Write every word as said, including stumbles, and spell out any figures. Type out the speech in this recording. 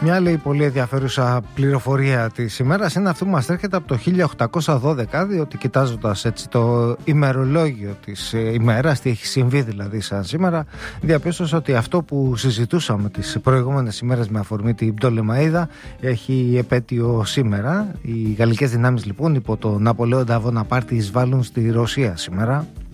Μια άλλη πολύ ενδιαφέρουσα πληροφορία της ημέρας είναι αυτό που μας έρχεται από το χίλια οκτακόσια δώδεκα, διότι κοιτάζοντας έτσι το ημερολόγιο της ημέρας, τι έχει συμβεί δηλαδή σαν σήμερα, διαπίστωσα ότι αυτό που συζητούσαμε τις προηγούμενες ημέρες με αφορμή την Πτολεμαΐδα έχει επέτειο σήμερα. Οι γαλλικές δυνάμεις λοιπόν υπό τον Ναπολέοντα Βοναπάρτη εισβάλλουν στη Ρωσία σήμερα.